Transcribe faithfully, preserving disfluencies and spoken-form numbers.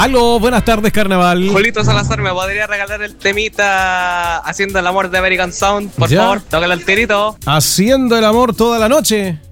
Aló, buenas tardes, carnaval. Julito Salazar, ¿me podría regalar el temita Haciendo el amor de American Sound? Por ¿Ya? favor, tócale al tirito. Haciendo el amor toda la noche.